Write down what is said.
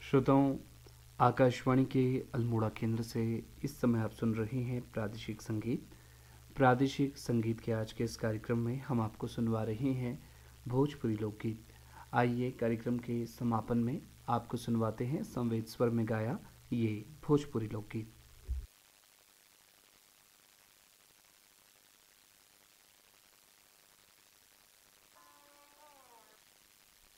श्रोताओं, आकाशवाणी के अल्मोड़ा केंद्र से इस समय आप सुन रहे हैं प्रादेशिक संगीत। प्रादेशिक संगीत के आज के इस कार्यक्रम में हम आपको सुनवा रहे हैं भोजपुरी लोकगीत। आइए कार्यक्रम के समापन में आपको सुनवाते हैं संवेद स्वर में गाया ये भोजपुरी लोकगीत।